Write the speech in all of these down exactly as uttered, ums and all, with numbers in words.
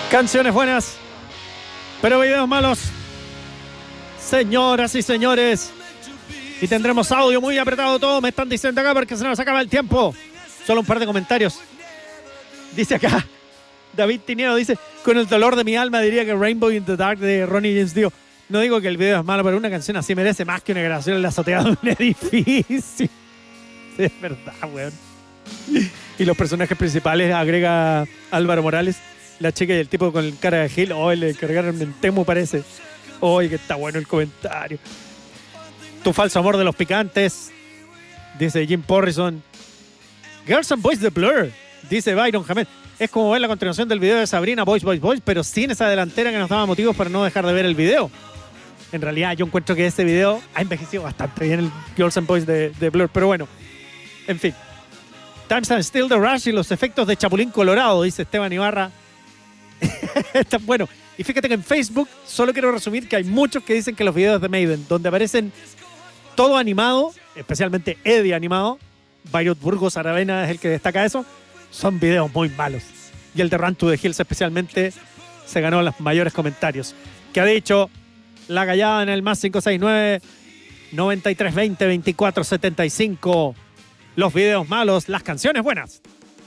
Canciones buenas, pero videos malos. Señoras y señores, y tendremos audio muy apretado todo, me están diciendo acá porque se nos acaba el tiempo. Solo un par de comentarios. Dice acá, David Tineo dice, con el dolor de mi alma diría que Rainbow in the Dark de Ronnie James Dio. No digo que el video es malo, pero una canción así merece más que una grabación en la azotea de un edificio. Sí, es verdad, weón. Y los personajes principales, agrega Álvaro Morales, la chica y el tipo con cara de Gil. Hoy le cargaron en Temu, parece. Hoy que está bueno el comentario. Tu falso amor de los picantes, dice Jim Morrison. Girls and Boys de Blur, dice Byron Jamel. Es como ver la continuación del video de Sabrina, Boys, Boys, Boys, pero sin esa delantera que nos daba motivos para no dejar de ver el video. En realidad yo encuentro que este video ha envejecido bastante bien, el Girls and Boys de, de Blur, pero bueno, en fin. Times and Still the Rush y los efectos de Chapulín Colorado, dice Esteban Ibarra. Está bueno. Y fíjate que en Facebook solo quiero resumir que hay muchos que dicen que los videos de Maiden, donde aparecen todo animado, especialmente Eddie animado, Bayreuth Burgos Aravena es el que destaca eso, son videos muy malos. Y el de Run to the Hills especialmente se ganó los mayores comentarios. Que ha dicho la Gallada en el más cinco seis nueve, noventa y tres veinte, veinticuatro setenta y cinco. Los videos malos, las canciones buenas.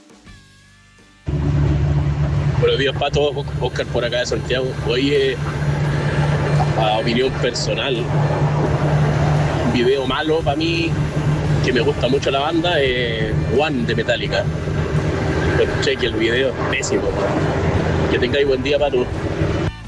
Buenos días, Pato. Oscar por acá de Santiago. Oye, a opinión personal, un video malo para mí, que me gusta mucho la banda, es One de Metallica. Escuché que el video es pésimo. Que tengáis buen día, Pato.